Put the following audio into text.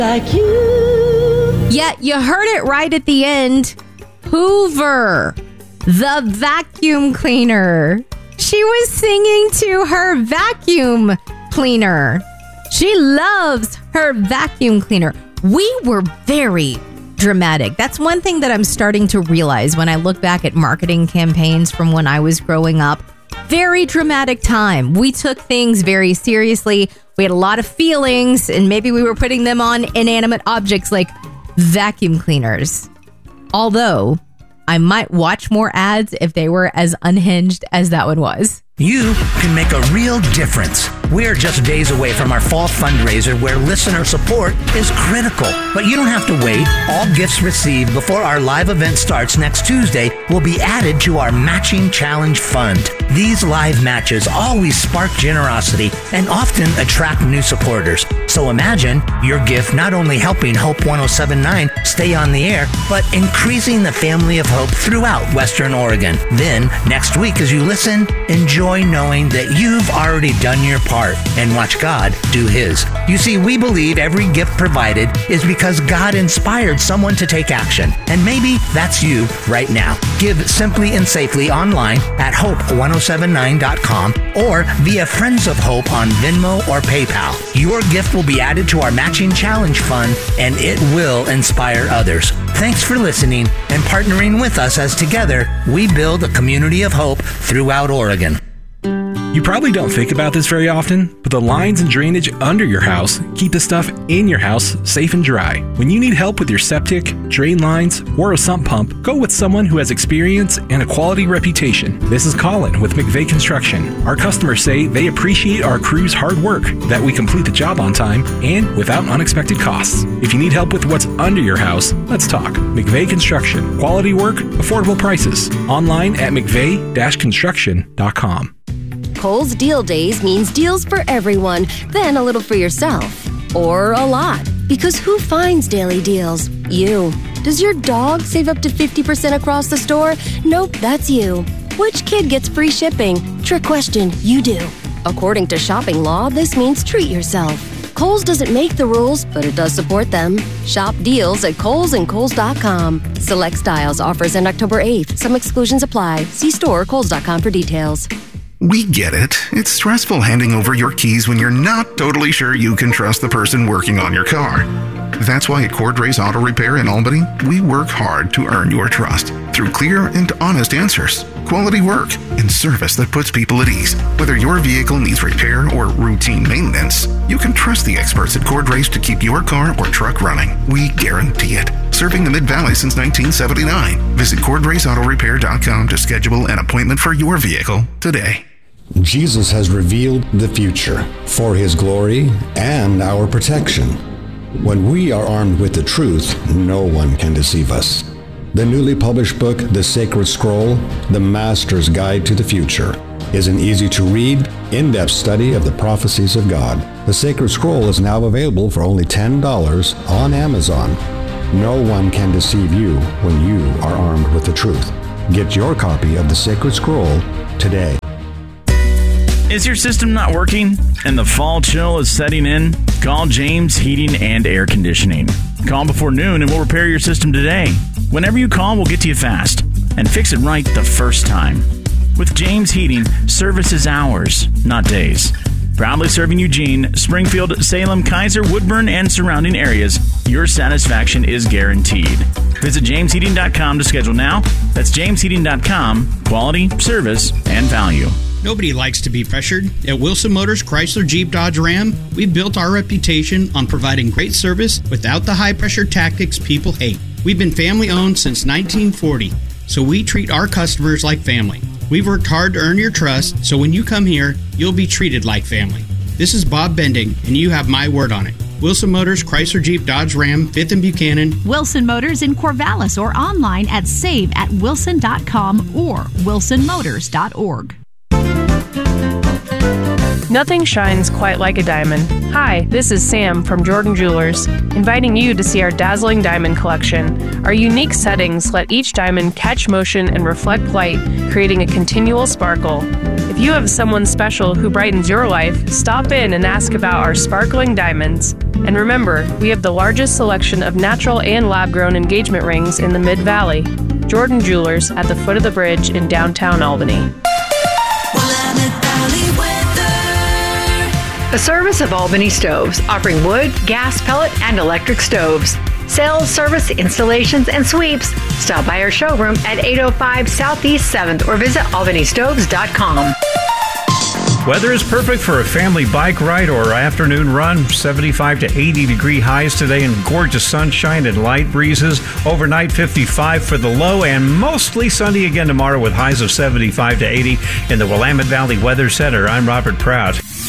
Like you. Yeah, you heard it right at the end. Hoover, the vacuum cleaner. She was singing to her vacuum cleaner. She loves her vacuum cleaner. We were very dramatic. That's one thing that I'm starting to realize when I look back at marketing campaigns from when I was growing up. Very dramatic time. We took things very seriously. We had a lot of feelings, and maybe we were putting them on inanimate objects like vacuum cleaners. Although, I might watch more ads if they were as unhinged as that one was. You can make a real difference. We're just days away from our fall fundraiser where listener support is critical. But you don't have to wait. All gifts received before our live event starts next Tuesday will be added to our Matching Challenge Fund. These live matches always spark generosity and often attract new supporters. So imagine your gift not only helping Hope 107.9 stay on the air, but increasing the family of hope throughout Western Oregon. Then, next week as you listen, enjoy knowing that you've already done your part and watch God do His. You see, we believe every gift provided is because God inspired someone to take action. And maybe that's you right now. Give simply and safely online at hope1079.com or via Friends of Hope on Venmo or PayPal. Your gift will be added to our Matching Challenge Fund and it will inspire others. Thanks for listening and partnering with us as together we build a community of hope throughout Oregon. You probably don't think about this very often, but the lines and drainage under your house keep the stuff in your house safe and dry. When you need help with your septic, drain lines, or a sump pump, go with someone who has experience and a quality reputation. This is Colin with McVeigh Construction. Our customers say they appreciate our crew's hard work, that we complete the job on time, and without unexpected costs. If you need help with what's under your house, let's talk. McVeigh Construction. Quality work, affordable prices. Online at mcveigh-construction.com. Kohl's Deal Days means deals for everyone, then a little for yourself. Or a lot. Because who finds daily deals? You. Does your dog save up to 50% across the store? Nope, that's you. Which kid gets free shipping? Trick question, you do. According to shopping law, this means treat yourself. Kohl's doesn't make the rules, but it does support them. Shop deals at Kohl's and Kohl's.com. Select styles offers end October 8th. Some exclusions apply. See store or Kohl's.com for details. We get it. It's stressful handing over your keys when you're not totally sure you can trust the person working on your car. That's why at Cordray's Auto Repair in Albany, we work hard to earn your trust through clear and honest answers, quality work, and service that puts people at ease. Whether your vehicle needs repair or routine maintenance, you can trust the experts at Cordray's to keep your car or truck running. We guarantee it. Serving the Mid-Valley since 1979. Visit CordraysAutoRepair.com to schedule an appointment for your vehicle today. Jesus has revealed the future for His glory and our protection. When we are armed with the truth, no one can deceive us. The newly published book, The Sacred Scroll, The Master's Guide to the Future, is an easy-to-read, in-depth study of the prophecies of God. The Sacred Scroll is now available for only $10 on Amazon. No one can deceive you when you are armed with the truth. Get your copy of The Sacred Scroll today. Is your system not working and the fall chill is setting in? Call James Heating and Air Conditioning. Call before noon and we'll repair your system today. Whenever you call, we'll get to you fast and fix it right the first time. With James Heating, service is hours, not days. Proudly serving Eugene, Springfield, Salem, Kaiser, Woodburn, and surrounding areas, your satisfaction is guaranteed. Visit jamesheating.com to schedule now. That's jamesheating.com. Quality, service, and value. Nobody likes to be pressured. At Wilson Motors Chrysler Jeep Dodge Ram, we've built our reputation on providing great service without the high-pressure tactics people hate. We've been family-owned since 1940, so we treat our customers like family. We've worked hard to earn your trust, so when you come here, you'll be treated like family. This is Bob Bending, and you have my word on it. Wilson Motors Chrysler Jeep Dodge Ram, 5th and Buchanan. Wilson Motors in Corvallis or online at save@wilson.com or wilsonmotors.org. Nothing shines quite like a diamond. Hi, this is Sam from Jordan Jewelers, inviting you to see our dazzling diamond collection. Our unique settings let each diamond catch motion and reflect light, creating a continual sparkle. If you have someone special who brightens your life, stop in and ask about our sparkling diamonds. And remember, we have the largest selection of natural and lab-grown engagement rings in the Mid-Valley. Jordan Jewelers at the foot of the bridge in downtown Albany. A service of Albany Stoves, offering wood, gas, pellet, and electric stoves. Sales, service, installations, and sweeps. Stop by our showroom at 805 Southeast 7th or visit albanystoves.com. Weather is perfect for a family bike ride or afternoon run. 75 to 80 degree highs today and gorgeous sunshine and light breezes. Overnight 55 for the low and mostly sunny again tomorrow with highs of 75 to 80 in the Willamette Valley Weather Center. I'm Robert Prout.